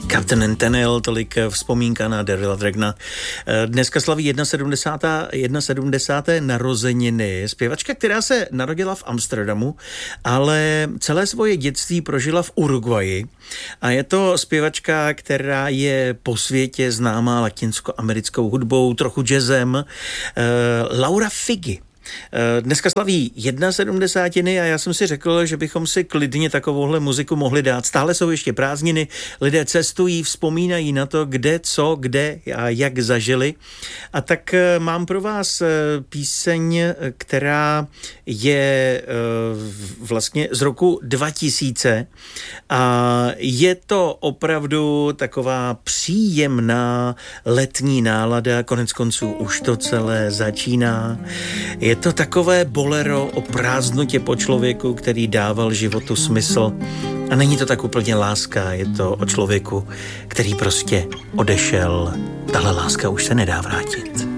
Captain Antenil, tolik vzpomínka na Darryla Dragna. Dneska slaví 71. narozeniny. Zpěvačka, která se narodila v Amsterdamu, ale celé svoje dětství prožila v Uruguayi. A je to zpěvačka, která je po světě známá latinskoamerickou hudbou, trochu jazzem. Laura Figi. Dneska slaví 71. a já jsem si řekl, že bychom si klidně takovouhle muziku mohli dát. Stále jsou ještě prázdniny, lidé cestují, vzpomínají na to, kde, co, kde a jak zažili. A tak mám pro vás píseň, která je vlastně z roku 2000 a je to opravdu taková příjemná letní nálada, konec konců už to celé začíná. Je to takové bolero o prázdnotě po člověku, který dával životu smysl. A není to tak úplně láska, je to o člověku, který prostě odešel. Tahle láska už se nedá vrátit.